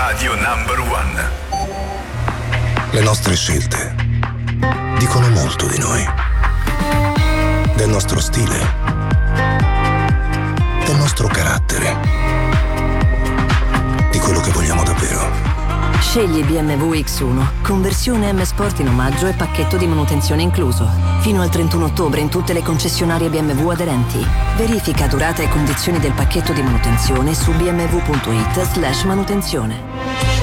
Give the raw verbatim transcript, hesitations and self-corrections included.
Radio Number One. Le nostre scelte dicono molto di noi. Del nostro stile. Del nostro carattere. Di quello che vogliamo davvero. Scegli B M W X uno, conversione M Sport in omaggio e pacchetto di manutenzione incluso. Fino al trentuno ottobre in tutte le concessionarie B M W aderenti. Verifica durata e condizioni del pacchetto di manutenzione su bmw punto it slash manutenzione.